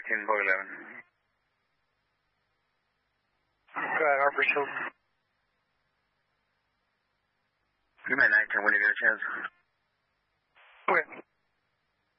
19, Boy 11. Go ahead, Harper Shield. You meant 19 when you get a chance.